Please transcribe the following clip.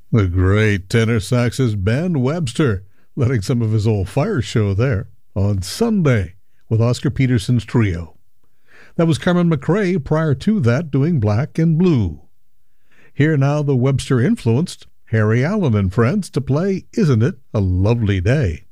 The great tenor saxist Ben Webster, letting some of his old fire show there on Sunday with Oscar Peterson's trio. That was Carmen McRae prior to that doing Black and Blue. Here now the Webster influenced Harry Allen and Friends to play Isn't It a Lovely Day?